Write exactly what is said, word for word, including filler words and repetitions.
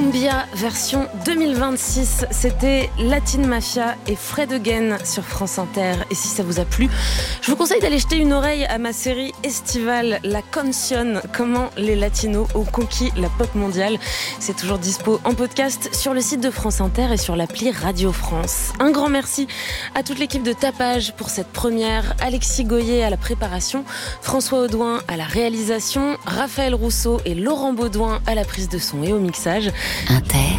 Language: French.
Cumbia version deux mille vingt-six, c'était Latin Mafia et Fred Again sur France Inter. Et si ça vous a plu, je vous conseille d'aller jeter une oreille à ma série estivale La Canción, comment les latinos ont conquis la pop mondiale. C'est toujours dispo en podcast sur le site de France Inter et sur l'appli Radio France. Un grand merci à toute l'équipe de Tapage pour cette première, Alexis Goyer à la préparation, François Audouin à la réalisation, Raphaël Rousseau et Laurent Baudouin à la prise de son et au mixage. Inter.